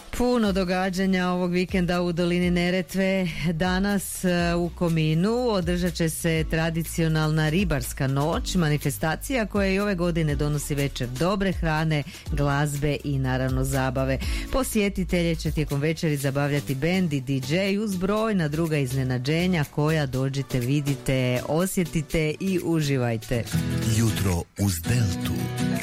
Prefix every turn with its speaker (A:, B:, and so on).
A: Puno događanja ovog vikenda u dolini Neretve. Danas u Kominu održat će se tradicionalna ribarska noć, manifestacija koja i ove godine donosi večer dobre hrane, glazbe i naravno zabave. Posjetitelje će tijekom večeri zabavljati bend i DJ uz brojna druga iznenađenja koja dođite, vidite, osjetite i uživajte.
B: Jutro uz Deltu.